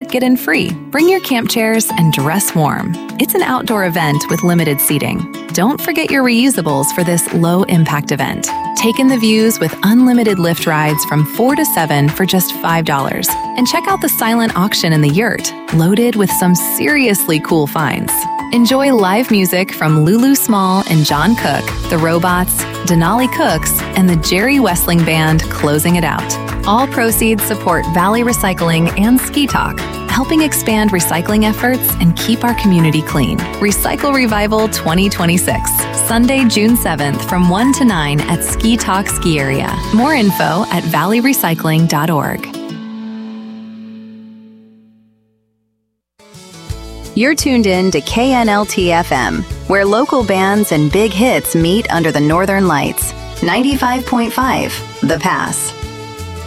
get in free. Bring your camp chairs and dress warm. It's an outdoor event with limited seating. Don't forget your reusables for this low-impact event. Take in the views with unlimited lift rides from 4 to 7 for just $5. And check out the silent auction in the yurt, loaded with some seriously cool finds. Enjoy live music from Lulu Small and John Cook, The Robots, Denali Cooks, and the Jerry Wessling Band closing it out. All proceeds support Valley Recycling and Ski Talk, helping expand recycling efforts and keep our community clean. Recycle Revival 2026, Sunday, June 7th from 1 to 9 at Ski Talk Ski Area. More info at valleyrecycling.org. You're tuned in to KNLT-FM, where local bands and big hits meet under the Northern Lights. 95.5, The Pass.